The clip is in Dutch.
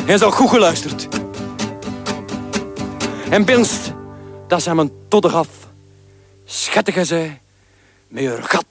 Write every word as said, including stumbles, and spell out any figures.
Hij zou goed geluisterd. En binst, dat ze hem een todder af. Schettige zij, met haar gat